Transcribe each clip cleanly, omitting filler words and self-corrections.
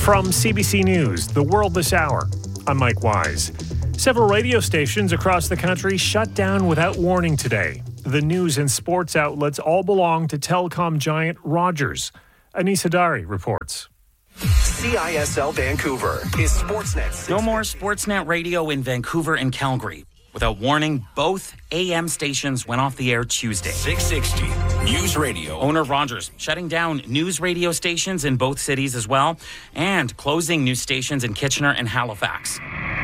From CBC News, The World This Hour, I'm Mike Wise. Several radio stations across the country shut down without warning today. The news and sports outlets all belong to telecom giant Rogers. Anisa Dari reports. CISL Vancouver is Sportsnet. No more Sportsnet radio in Vancouver and Calgary. Without warning, both AM stations went off the air Tuesday. 660 News Radio. Owner Rogers shutting down news radio stations in both cities as well, and closing news stations in Kitchener and Halifax.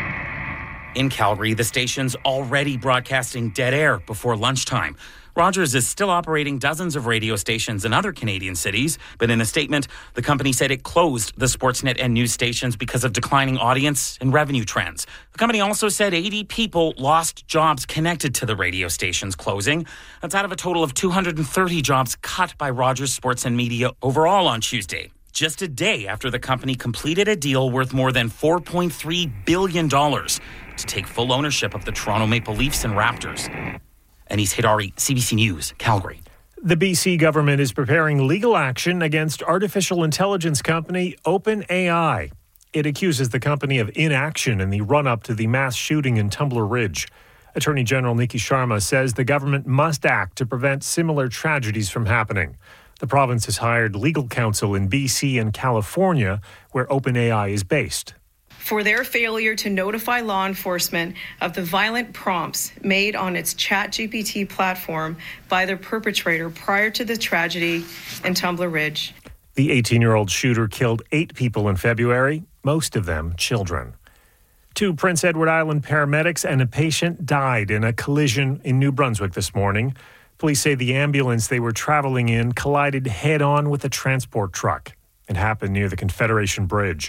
In Calgary, the station's already broadcasting dead air before lunchtime. Rogers is still operating dozens of radio stations in other Canadian cities, but in a statement, the company said it closed the Sportsnet and news stations because of declining audience and revenue trends. The company also said 80 people lost jobs connected to the radio stations closing. That's out of a total of 230 jobs cut by Rogers Sports and Media overall on Tuesday, just a day after the company completed a deal worth more than $4.3 billion to take full ownership of the Toronto Maple Leafs and Raptors. Anisa Dari, CBC News, Calgary. The BC government is preparing legal action against artificial intelligence company OpenAI. It accuses the company of inaction in the run-up to the mass shooting in Tumbler Ridge. Attorney General Niki Sharma says the government must act to prevent similar tragedies from happening. The province has hired legal counsel in BC and California, where OpenAI is based. For their failure to notify law enforcement of the violent prompts made on its ChatGPT platform by the perpetrator prior to the tragedy in Tumbler Ridge. The 18-year-old shooter killed 8 people in February, most of them children. 2 Prince Edward Island paramedics and a patient died in a collision in New Brunswick this morning. Police say the ambulance they were traveling in collided head-on with a transport truck. It happened near the Confederation Bridge.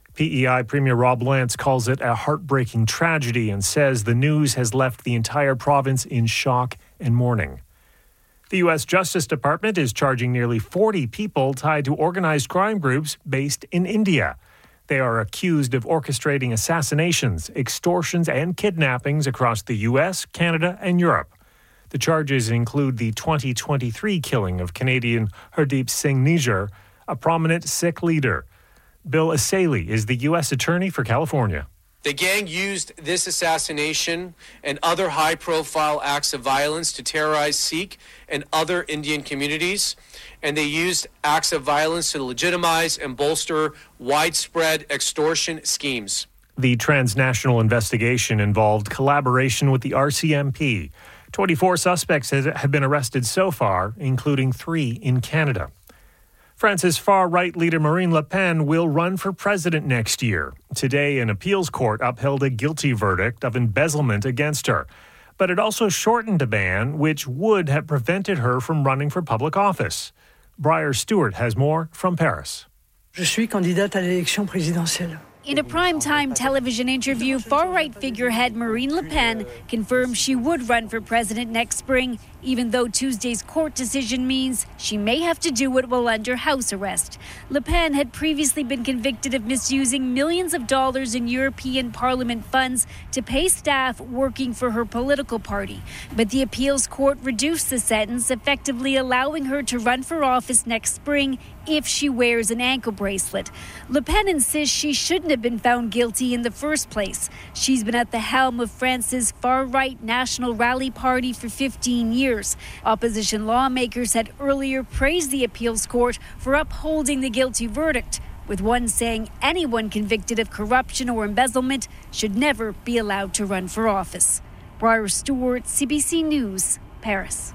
PEI Premier Rob Lance calls it a heartbreaking tragedy and says the news has left the entire province in shock and mourning. The U.S. Justice Department is charging nearly 40 people tied to organized crime groups based in India. They are accused of orchestrating assassinations, extortions, and kidnappings across the U.S., Canada, and Europe. The charges include the 2023 killing of Canadian Hardeep Singh Nijjar, a prominent Sikh leader. Bill Asaili is the U.S. Attorney for California. The gang used this assassination and other high-profile acts of violence to terrorize Sikh and other Indian communities, and they used acts of violence to legitimize and bolster widespread extortion schemes. The transnational investigation involved collaboration with the RCMP. 24 suspects have been arrested so far, including 3 in Canada. France's far-right leader Marine Le Pen will run for president next year. Today, an appeals court upheld a guilty verdict of embezzlement against her. But it also shortened a ban which would have prevented her from running for public office. Briar Stewart has more from Paris. Je suis candidate à l'élection présidentielle. In a primetime television interview, far-right figurehead Marine Le Pen confirmed she would run for president next spring, even though Tuesday's court decision means she may have to do it while under house arrest. Le Pen had previously been convicted of misusing millions of dollars in European Parliament funds to pay staff working for her political party. But the appeals court reduced the sentence, effectively allowing her to run for office next spring if she wears an ankle bracelet. Le Pen insists she shouldn't have been found guilty in the first place. She's been at the helm of France's far-right National Rally Party for 15 years. Opposition lawmakers had earlier praised the appeals court for upholding the guilty verdict, with one saying anyone convicted of corruption or embezzlement should never be allowed to run for office. Briar Stewart, CBC News, Paris.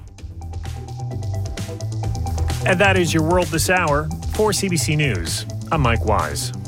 And that is your World This Hour. For CBC News, I'm Mike Wise.